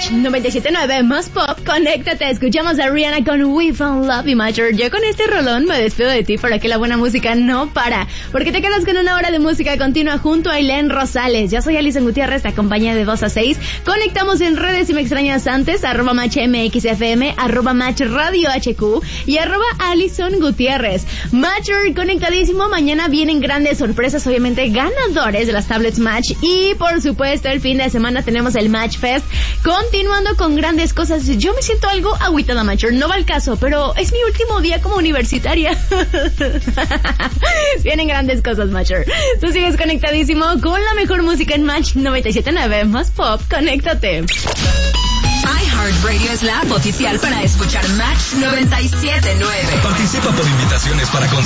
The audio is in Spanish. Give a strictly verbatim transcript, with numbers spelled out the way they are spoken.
Match noventa y siete punto nueve, más pop, conéctate. Escuchamos a Rihanna con We Found Love y Mature. Yo con este rolón me despido de ti para que la buena música no para, porque te quedas con una hora de música continua junto a Ailén Rosales. Yo soy Alison Gutiérrez, te acompañé de dos a seis. Conectamos en redes si me extrañas antes, arroba match mxfm, arroba match radio hq y arroba Alison Gutiérrez. Mature conectadísimo. Mañana vienen grandes sorpresas, obviamente ganadores de las tablets Match, y por supuesto el fin de semana tenemos el Match Fest, continuando con grandes cosas. Yo me siento algo agüitada, Mature, no va al caso, pero es mi último día como universitaria. Vienen grandes cosas, Mature. Tú sigues conectadísimo con la mejor música en Match noventa y siete punto nueve, más pop, conéctate. iHeartRadio es la app oficial para escuchar Match noventa y siete punto nueve. Participa por invitaciones para